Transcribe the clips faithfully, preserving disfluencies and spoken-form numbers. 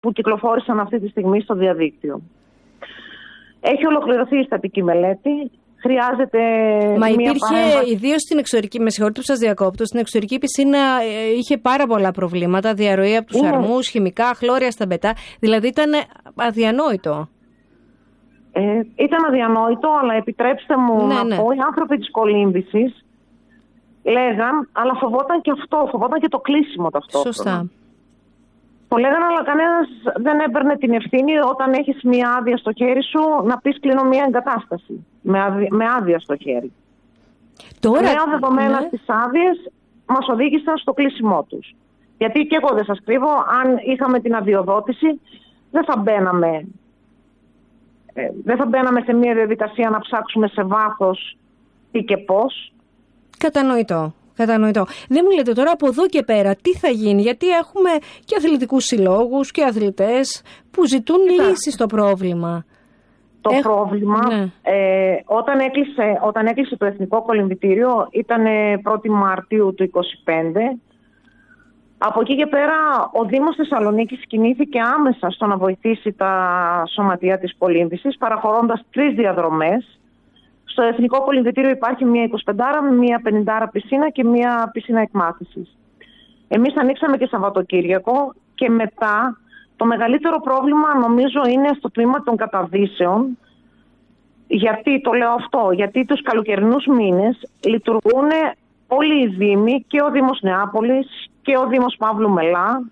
που κυκλοφόρησαν αυτή τη στιγμή στο διαδίκτυο. Έχει ολοκληρωθεί η στατική μελέτη. Χρειάζεται. Μα μία υπήρχε, ιδίως στην εξωτερική, με συγχωρείτε που σας διακόπτω, στην εξωτερική πισίνα είχε πάρα πολλά προβλήματα, διαρροή από τους Είναι... αρμούς, χημικά, χλώρια στα μπετά. Δηλαδή ήταν αδιανόητο. Ε, ήταν αδιανόητο, αλλά επιτρέψτε μου ναι, να ναι. πω, οι άνθρωποι της κολύμβησης λέγαν, αλλά φοβόταν και αυτό, φοβόταν και το κλείσιμο ταυτόχρονα. Σωστά. Το λέγανε, αλλά κανένας δεν έπαιρνε την ευθύνη όταν έχεις μία άδεια στο χέρι σου να πεις κλείνω μία εγκατάσταση με άδεια, με άδεια στο χέρι. Τώρα, νέα δεδομένα ναι. στις άδειες μας οδήγησαν στο κλείσιμό τους. Γιατί και εγώ δεν σας κρύβω, αν είχαμε την αδειοδότηση δεν θα μπαίναμε, ε, δεν θα μπαίναμε σε μία διαδικασία να ψάξουμε σε βάθος τι και πώς. Κατανοητό. Κατανοητό. Δεν μου λέτε τώρα από εδώ και πέρα τι θα γίνει, γιατί έχουμε και αθλητικούς συλλόγους και αθλητές που ζητούν Κοιτά. λύσεις στο πρόβλημα. Το Έχ... πρόβλημα, ναι. ε, όταν, έκλεισε, όταν έκλεισε το Εθνικό Κολυμβητήριο, ήταν πρώτη Μαρτίου του είκοσι πέντε. Από εκεί και πέρα ο Δήμος Θεσσαλονίκης κινήθηκε άμεσα στο να βοηθήσει τα σωματεία της κολύμβησης, παραχωρώντας τρεις διαδρομές. Στο Εθνικό Κολυμβητήριο υπάρχει μία εικοσιπεντάρα, μία πενηντάρα πισίνα και μία πισίνα εκμάθησης. Εμείς ανοίξαμε και Σαββατοκύριακο και μετά το μεγαλύτερο πρόβλημα νομίζω είναι στο τμήμα των καταδύσεων. Γιατί το λέω αυτό, γιατί τους καλοκαιρινούς μήνες λειτουργούν όλοι οι δήμοι, και ο Δήμος Νεάπολης και ο Δήμος Παύλου Μελά.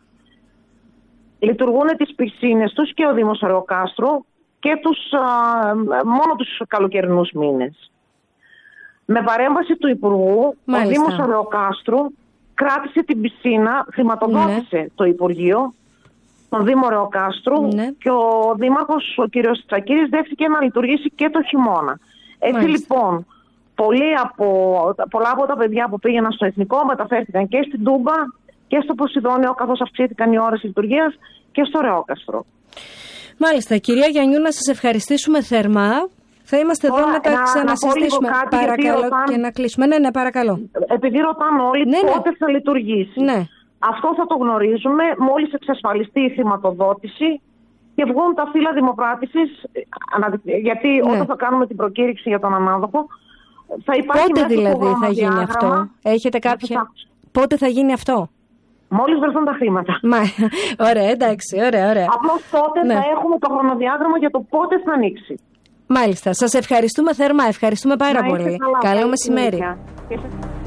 Λειτουργούν τις πισίνες τους και ο Δήμος Αρεοκάστρου και τους, α, μόνο τους καλοκαιρινούς μήνες. Με παρέμβαση του Υπουργού, Μάλιστα. ο Δήμος Αρεοκάστρου κράτησε την πισίνα, χρηματοδότησε ναι. το Υπουργείο, τον Δήμο Αρεοκάστρου ναι. και ο Δήμαρχος, ο κ. Τσακίρης, δέχτηκε να λειτουργήσει και το χειμώνα. Έτσι Μάλιστα. λοιπόν, πολλοί από, πολλά από τα παιδιά που πήγαιναν στο Εθνικό μεταφέρθηκαν και στην Τούμπα και στο Ποσειδόνιο, καθώς αυξήθηκαν οι ώρες λειτουργίας, και στο Αρεόκαστρο. Μάλιστα. Κυρία Γιαννιού, να σας ευχαριστήσουμε θερμά. Θα είμαστε εδώ να τα ξανασυζητήσουμε. Παρακαλώ ρωτάν... και να κλείσουμε. Ναι, ναι, παρακαλώ. Επειδή ρωτάνε όλοι ναι, πότε ναι. θα λειτουργήσει. Ναι. Αυτό θα το γνωρίζουμε μόλις εξασφαλιστεί η χρηματοδότηση και βγουν τα φύλλα δημοπράτησης. Γιατί ναι. όταν θα κάνουμε την προκήρυξη για τον ανάδοχο, θα υπάρχει. Πότε δηλαδή θα γίνει αυτό, έχετε κάποια. Πότε θα γίνει αυτό? Μόλις βρεθούν τα χρήματα. Μα, ωραία, εντάξει, ωραία, ωραία. Απλώς τότε ναι. θα έχουμε το χρονοδιάγραμμα για το πότε θα ανοίξει. Μάλιστα. Σας ευχαριστούμε θερμά. Ευχαριστούμε πάρα πολύ. Καλό μεσημέρι.